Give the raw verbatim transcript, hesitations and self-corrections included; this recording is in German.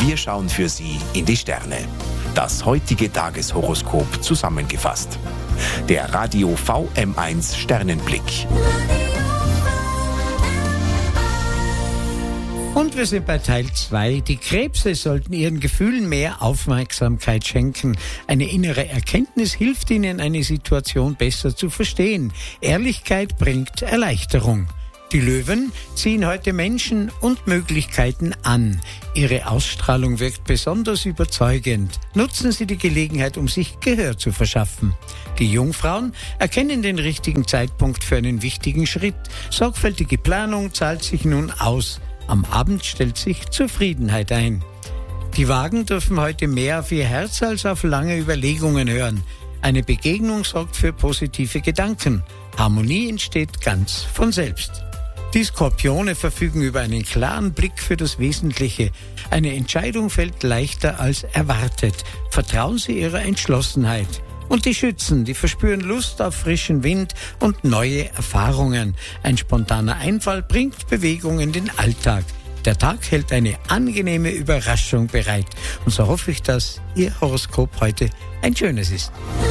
Wir schauen für Sie in die Sterne. Das heutige Tageshoroskop zusammengefasst. Der Radio V M eins Sternenblick. Und wir sind bei Teil zwei. Die Krebse sollten ihren Gefühlen mehr Aufmerksamkeit schenken. Eine innere Erkenntnis hilft ihnen, eine Situation besser zu verstehen. Ehrlichkeit bringt Erleichterung. Die Löwen ziehen heute Menschen und Möglichkeiten an. Ihre Ausstrahlung wirkt besonders überzeugend. Nutzen Sie die Gelegenheit, um sich Gehör zu verschaffen. Die Jungfrauen erkennen den richtigen Zeitpunkt für einen wichtigen Schritt. Sorgfältige Planung zahlt sich nun aus. Am Abend stellt sich Zufriedenheit ein. Die Wagen dürfen heute mehr auf ihr Herz als auf lange Überlegungen hören. Eine Begegnung sorgt für positive Gedanken. Harmonie entsteht ganz von selbst. Die Skorpione verfügen über einen klaren Blick für das Wesentliche. Eine Entscheidung fällt leichter als erwartet. Vertrauen Sie Ihrer Entschlossenheit. Und die Schützen, die verspüren Lust auf frischen Wind und neue Erfahrungen. Ein spontaner Einfall bringt Bewegung in den Alltag. Der Tag hält eine angenehme Überraschung bereit. Und so hoffe ich, dass Ihr Horoskop heute ein schönes ist.